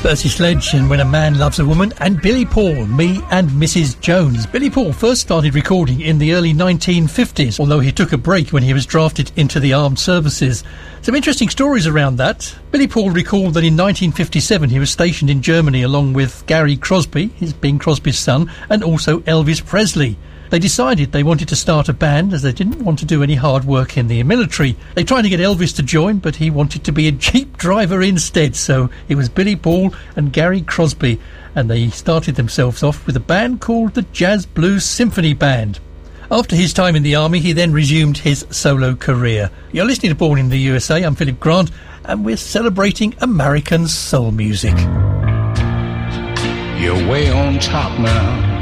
Percy Sledge and When a Man Loves a Woman, and Billy Paul, Me and Mrs. Jones. Billy Paul first started recording in the early 1950s, although he took a break when he was drafted into the armed services. Some interesting stories around that. Billy Paul recalled that in 1957 he was stationed in Germany along with Gary Crosby, his Bing Crosby's son, and also Elvis Presley. They decided they wanted to start a band as they didn't want to do any hard work in the military. They tried to get Elvis to join, but he wanted to be a Jeep driver instead, so it was Billy Paul and Gary Crosby, and they started themselves off with a band called the Jazz Blues Symphony Band. After his time in the army, he then resumed his solo career. You're listening to Born in the USA. I'm Philip Grant, and we're celebrating American soul music. You're way on top now.